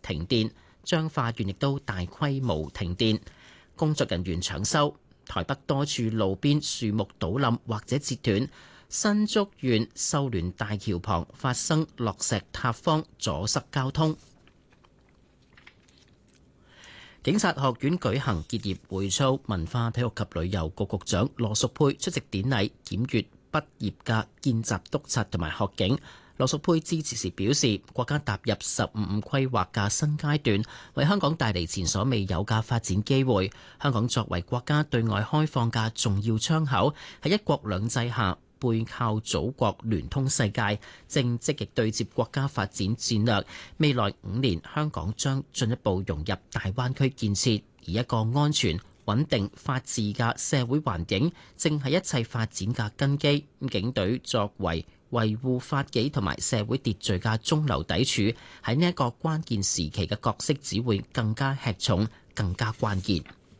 停電，彰化縣亦都大規模停電，工作人員搶修。台北多處路邊樹木倒冧或者折斷，新竹縣秀聯大橋旁發生落石塌方，阻塞交通。警察學院舉行結業會操，文化體育及旅遊局局長羅淑佩出席典禮檢閱畢業嘅見習督察同埋學警。羅淑佩致辭時表示，國家踏入15規劃嘅新階段，為香港帶嚟前所未有嘅發展機會。香港作為國家對外開放嘅重要窗口，喺一國兩制下背靠祖國聯通世界，正積極對接國家發展戰略。未來5年，香港將進一步融入大灣區建設，而一個安全、穩定、法治嘅社會環境，正係一切發展嘅根基。警隊作為維護法紀同埋社會秩序嘅中流砥柱，喺呢一個關鍵時期嘅角色只會更加吃重、更加關鍵。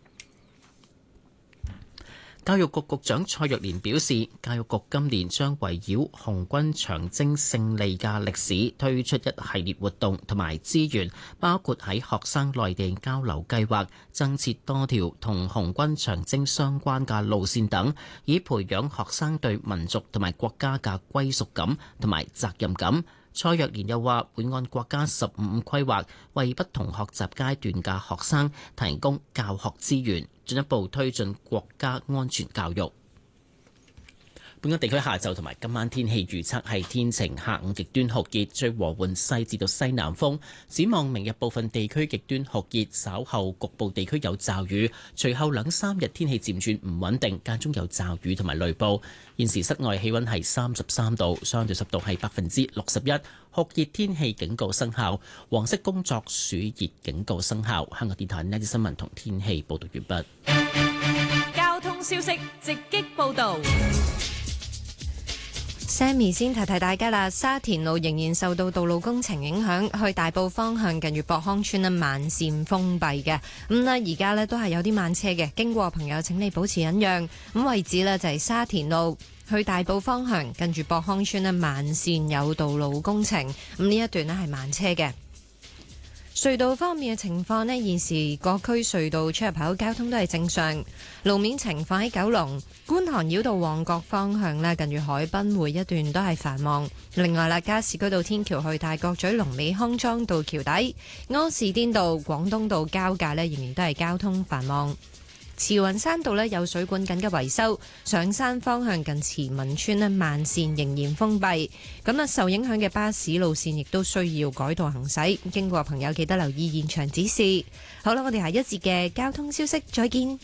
教育局局長蔡若蓮表示，教育局今年將圍繞紅軍長征勝利嘅歷史推出一系列活動同埋資源，包括喺學生內地交流計劃增設多條同紅軍長征相關嘅路線等，以培養學生對民族同埋國家嘅歸屬感同埋責任感。蔡若蓮又話，會按國家15規劃，為不同學習階段嘅學生提供教學資源，進一步推進國家安全教育。本港地區下晝同埋今晚天氣預測係天晴，下午極端酷熱，吹和緩西至到西南風。展望明日部分地區極端酷熱，稍後局部地區有驟雨，隨後2-3日天氣漸轉唔穩定，間中有驟雨同埋雷暴。現時室外氣溫係33度，相對濕度係61%，酷熱天氣警告生效，黃色工作暑熱警告生效。香港電台呢啲新聞同天氣報道完畢。 交通消息直擊報道。 Sammy 先提提大家啦，沙田路仍然受到道路工程影響，去大埔方向近住博康村咧慢線封閉嘅。咁而家咧都係有啲慢車嘅，經過朋友請你保持忍讓。咁位置呢就係沙田路去大埔方向近住博康村咧慢線有道路工程，咁呢一段咧係慢車嘅。隧道方面嘅情況呢，現時各區隧道出入口交通都係正常。路面情況喺九龍觀塘繞道旺角方向呢，近住海濱匯一段都係繁忙。另外啦，加士居道天橋去大角咀龍尾康莊道橋底，柯士甸道廣東道交界呢，仍然都係交通繁忙。慈雲山道呢有水管緊急維修，上山方向近慈民村呢慢線仍然封閉。咁受影響嘅巴士路線亦都需要改道行駛，經過朋友記得留意現場指示。好啦，我哋下一節嘅交通消息再見。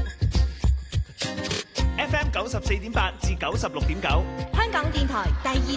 FM 94.8至96.9， 香港電台第二